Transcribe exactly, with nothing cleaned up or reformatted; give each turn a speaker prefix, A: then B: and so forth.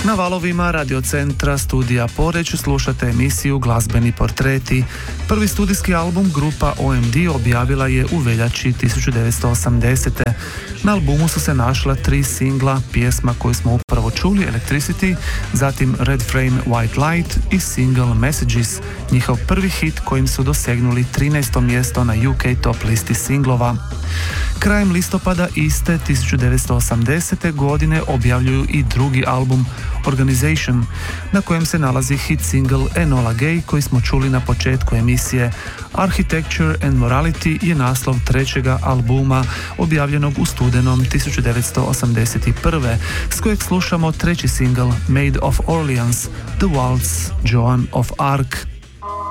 A: Na valovima radiocentra studija Poreć slušate emisiju Glazbeni portreti. Prvi studijski album grupa O M D objavila je u veljači tisuću devetsto osamdesete. Na albumu su se našla tri singla, pjesma koju smo upravo čuli, Electricity, zatim Red Frame White Light i single Messages, njihov prvi hit kojim su dosegnuli trinaesto mjesto na U K top listi singlova. Krajem listopada iste tisuću devetsto osamdesete godine objavljuju i drugi album Organization, na kojem se nalazi hit single Enola Gay koji smo čuli na početku emisije. Architecture and Morality je naslov trećega albuma objavljenog u studenom tisuću devetsto osamdeset prve. s kojeg slušamo treći single Maid of Orleans, The Waltz Joan of Arc.